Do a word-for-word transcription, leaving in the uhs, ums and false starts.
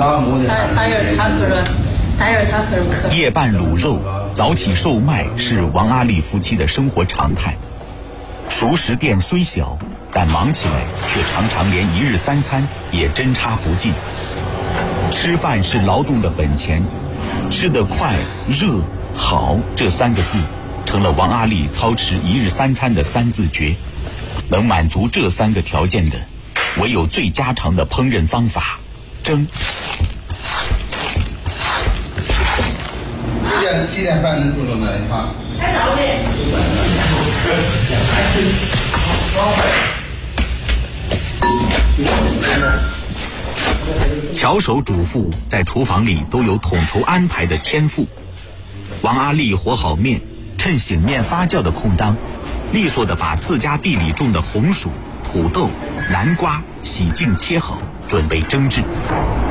夜半卤肉，早起售卖是王阿丽夫妻的生活常态。熟食店虽小，但忙起来却常常连一日三餐也针插不进。吃饭是劳动的本钱，吃得快、热、好这三个字成了王阿丽操持一日三餐的三字诀。能满足这三个条件的，唯有最家常的烹饪方法——蒸。 几点几点半能煮熟呢？你看。太早了。 巧手主妇在厨房里都有统筹安排的天赋。王阿丽和好面，趁醒面发酵的空当，利索地把自家地里种的红薯、土豆、南瓜洗净切好，准备蒸制。